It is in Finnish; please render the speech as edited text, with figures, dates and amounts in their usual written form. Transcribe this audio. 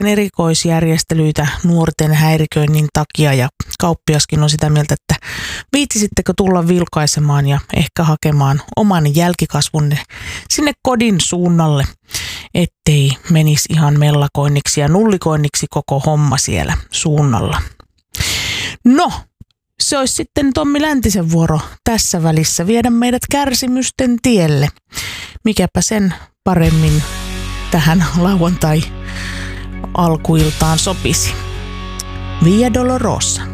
erikoisjärjestelyitä nuorten häiriköinnin takia ja kauppiaskin on sitä mieltä, että viitsisittekö tulla vilkaisemaan ja ehkä hakemaan oman jälkikasvunne sinne kodin suunnalle, ettei menisi ihan mellakoinniksi ja nullikoinniksi koko homma siellä suunnalla. No, se olisi sitten Tommi Läntisen vuoro tässä välissä viedä meidät kärsimysten tielle. Mikäpä sen paremmin tähän lauantai-alkuiltaan sopisi. Via Dolorosa.